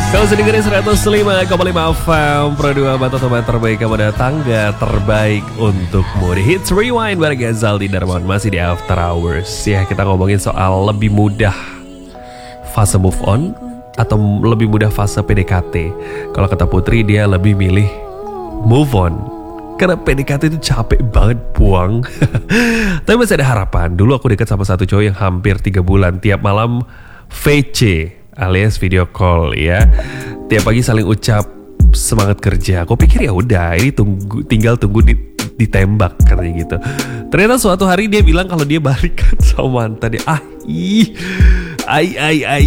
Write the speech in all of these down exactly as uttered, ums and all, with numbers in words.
Kalau sedang dengerin seratus lima koma lima F M Pro dua Batam, teman terbaik pada tangga terbaik untukmu. Di Hits Rewind bareng Zaldi Darmawan masih di After Hours. Ya, kita ngomongin soal lebih mudah fase move on atau lebih mudah fase P D K T. Kalau kata Putri, dia lebih milih move on karena P D K T itu capek banget, buang. Tapi masih ada harapan. Dulu aku dekat sama satu cowok yang hampir tiga bulan tiap malam V C alias video call ya. Tiap pagi saling ucap semangat kerja. Aku pikir ya udah, ini tunggu, tinggal tunggu di, ditembak katanya gitu. Ternyata suatu hari dia bilang kalau dia balikan sama mantan dia. Ah, ih, ai ai ai.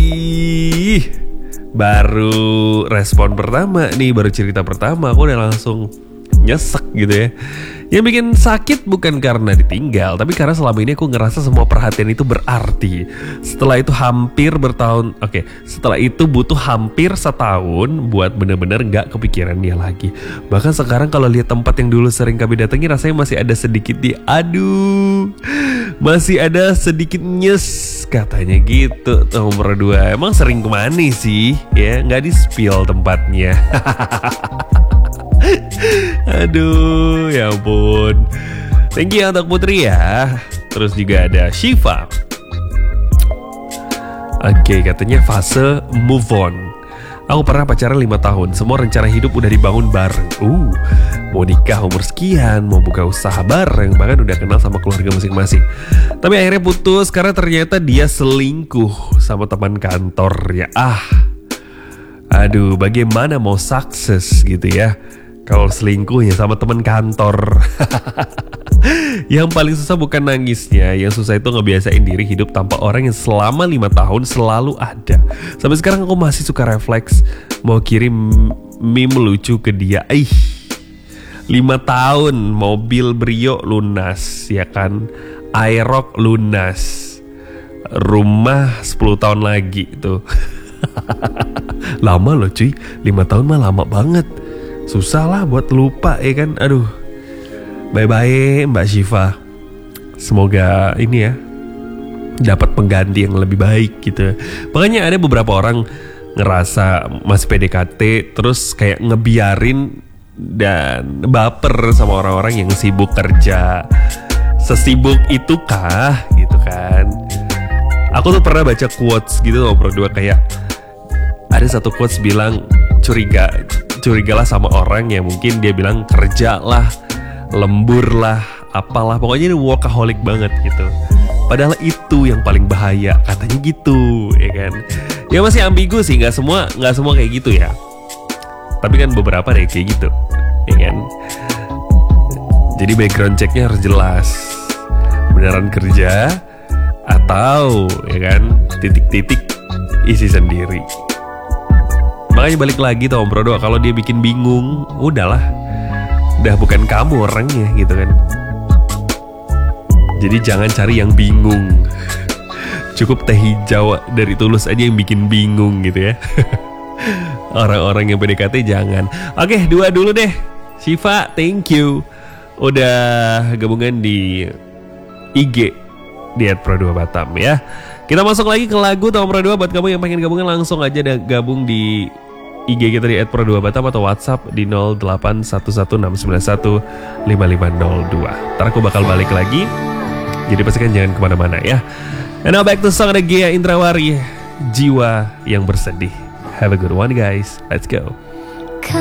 Baru respon pertama nih, baru cerita pertama aku udah langsung nyesek gitu ya. Yang bikin sakit bukan karena ditinggal, tapi karena selama ini aku ngerasa semua perhatian itu berarti. Setelah itu hampir bertahun, oke, okay, setelah itu butuh hampir setahun buat bener-bener gak kepikiran dia lagi. Bahkan sekarang kalau lihat tempat yang dulu sering kami datangi, rasanya masih ada sedikit di, aduh, masih ada sedikit nyes katanya gitu. Nomor dua, emang sering kemana sih? Ya, gak di spill tempatnya. Aduh, ya ampun. Thank you untuk Putri ya. Terus juga ada Shiva. Oke, okay, katanya fase move on. Aku pernah pacaran lima tahun. Semua rencana hidup udah dibangun bareng. Uh, mau nikah umur sekian, mau buka usaha bareng, bahkan udah kenal sama keluarga masing-masing. Tapi akhirnya putus karena ternyata dia selingkuh sama teman kantornya. Ah, aduh, bagaimana mau sukses gitu ya kalau selingkuhnya sama teman kantor. Yang paling susah bukan nangisnya, yang susah itu ngebiasain diri hidup tanpa orang yang selama lima tahun selalu ada. Sampai sekarang aku masih suka refleks mau kirim meme lucu ke dia. Ih, lima tahun mobil Brio lunas, ya kan, Aerox lunas, rumah sepuluh tahun lagi tuh. Lama loh cuy, lima tahun mah lama banget. Susah lah buat lupa ya kan. Aduh, bye-bye Mbak Shiva. Semoga ini ya dapat pengganti yang lebih baik gitu. Makanya ada beberapa orang ngerasa masih P D K T terus kayak ngebiarin dan baper sama orang-orang yang sibuk kerja. Sesibuk itukah gitu kan. Aku tuh pernah baca quotes gitu loh, berdua kayak ada satu quotes bilang curiga curigalah sama orang yang mungkin dia bilang kerja lah, lembur lah, apalah, pokoknya dia workaholic banget gitu. Padahal itu yang paling bahaya katanya gitu, ya kan? Ya masih ambigu sih, nggak semua nggak semua kayak gitu ya. Tapi kan beberapa deh kayak gitu, ya kan? Jadi background checknya harus jelas, beneran kerja atau ya kan titik-titik isi sendiri. Makanya balik lagi tuh Om Prodo, kalau dia bikin bingung, udahlah, udah bukan kamu orangnya gitu kan. Jadi jangan cari yang bingung. Cukup teh hijau dari Tulus aja yang bikin bingung gitu ya. Orang-orang yang P D K T jangan. Oke, dua dulu deh. Shiva, thank you udah gabungan di I G di at Pro dua Batam ya. Kita masuk lagi ke lagu Tom Pro dua. Buat kamu yang pengen gabungan langsung aja gabung di I G kita di at Pro dua Batam atau WhatsApp di nol delapan satu satu enam sembilan satu lima lima nol dua. Ntar aku bakal balik lagi, jadi pastikan jangan kemana-mana ya. And now back to song ada Gia Indrawari, Jiwa yang Bersedih. Have a good one guys, let's go.